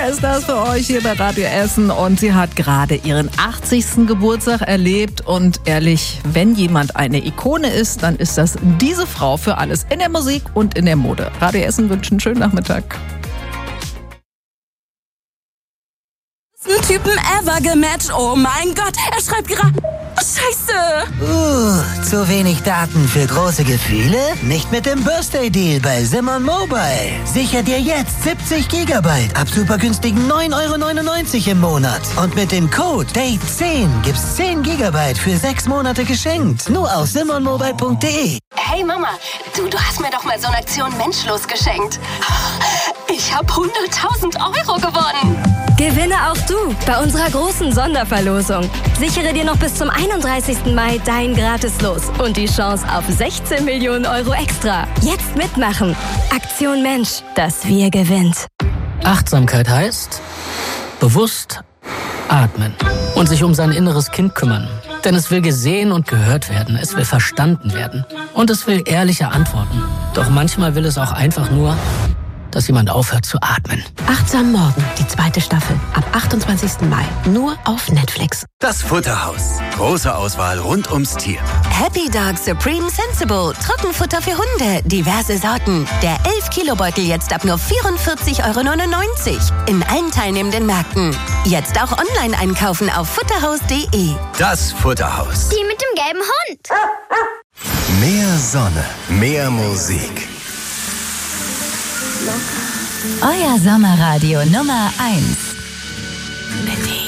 ist das für euch hier bei Radio Essen und sie hat gerade ihren 80. Geburtstag erlebt und ehrlich, wenn jemand eine Ikone ist, dann ist das diese Frau für alles in der Musik und in der Mode. Radio Essen wünscht einen schönen Nachmittag. Typen ever gematcht. Oh mein Gott, er schreibt gerade... Scheiße! Zu wenig Daten für große Gefühle? Nicht mit dem Birthday-Deal bei Simon Mobile. Sicher dir jetzt 70 Gigabyte ab super günstigen 9,99 € im Monat. Und mit dem Code DATE10 gibt's 10 Gigabyte für 6 Monate geschenkt. Nur auf simonmobile.de. Hey Mama, du hast mir doch mal so eine Aktion Menschlos geschenkt. Ich habe 100.000 € gewonnen. Gewinne auch du bei unserer großen Sonderverlosung. Sichere dir noch bis zum 31. Mai dein Gratis-Los und die Chance auf 16 Millionen € extra. Jetzt mitmachen. Aktion Mensch, das Wir gewinnt. Achtsamkeit heißt bewusst atmen und sich um sein inneres Kind kümmern. Denn es will gesehen und gehört werden, es will verstanden werden und es will ehrliche Antworten. Doch manchmal will es auch einfach nur, dass jemand aufhört zu atmen. Achtsam Morgen, die 2. Staffel. Ab 28. Mai. Nur auf Netflix. Das Futterhaus. Große Auswahl rund ums Tier. Happy Dog Supreme Sensible. Trockenfutter für Hunde. Diverse Sorten. Der 11-Kilo-Beutel jetzt ab nur 44,99 € in allen teilnehmenden Märkten. Jetzt auch online einkaufen auf futterhaus.de. Das Futterhaus. Die mit dem gelben Hund. Mehr Sonne. Mehr Musik. Euer Sommerradio Nummer 1.